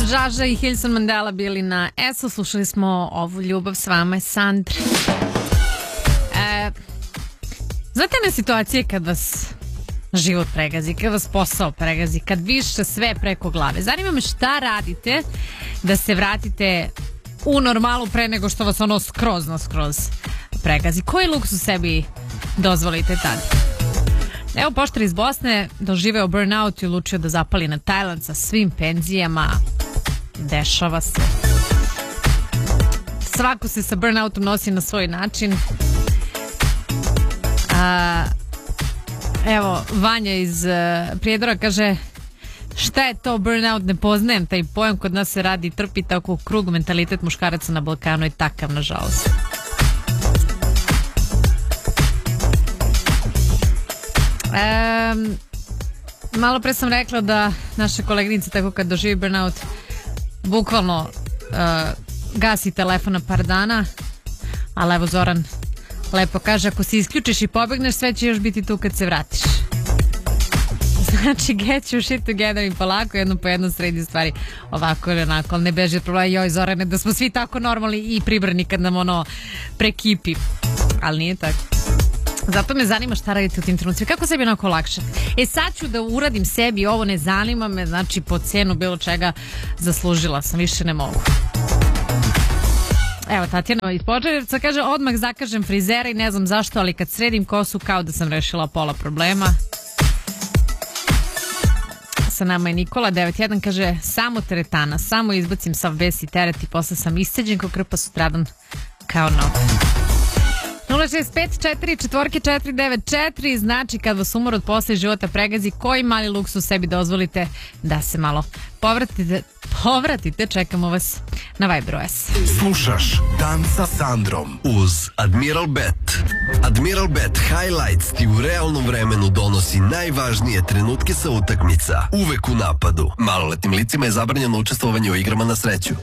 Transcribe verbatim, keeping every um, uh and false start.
Žaža i Hilson Mandela bili na S O. Slušali smo ovu Ljubav s vama je Sandri. E, znate na situacije kad vas život pregazi, kad vas posao pregazi, kad više sve preko glave. Zanima me šta radite da se vratite u normalu pre nego što vas ono skroz na skroz pregazi. Koji luksus sebi dozvolite tada? Evo, poštar iz Bosne doživeo burnout i odlučio da zapali na Tajland sa svim penzijama. Dešava se. Svako se sa burnoutom nosi na svoj način. A, evo, Vanja iz uh, Prijedora kaže: šta je to burnout? Ne poznajem taj pojam, kod nas se radi i trpi tako krug, mentalitet muškaraca na Balkanu je takav, nažalost. Um, malo pre sam rekla da naša koleginica tako kad doživi burnout bukvalno uh, gasi telefon na par dana, ali evo Zoran lepo kaže: ako se isključiš i pobegneš, sve će još biti tu kad se vratiš. Znači, get your shit together i polako, jedno po jedno sredi stvari ovako ili onako, ali ne beži od problema. Joj Zorane, da smo svi tako normalni i pribrani kad nam ono prekipi, ali nije tako. Zato me zanima šta radite u tim trenucima. Kako sebi onako lakše? E sad ću da uradim sebi, ovo ne zanima me, znači po cenu bilo čega zaslužila sam, više ne mogu. Evo, Tatjana iz Požarevca kaže: odmah zakažem frizera i ne znam zašto, ali kad sredim kosu kao da sam rešila pola problema. Sa nama je Nikola devet jedan, kaže: samo teretana, samo izbacim sav bes i teret i posle sam isceđen ko krpa sutradan kao nov. nula šest pet četiri četiri četiri devet četiri, znači kad vas umor od posla i života pregazi, koji mali luksus sebi dozvolite da se malo povratite, povratite, čekamo vas na Viberu S. Slušaš Dan sa Sandrom uz Admiral Bet. Admiral Bet Highlights ti u realnom vremenu donosi najvažnije trenutke sa utakmica. Uvek u napadu. Maloletnim licima je zabranjeno učestvovanje u igrama na sreću.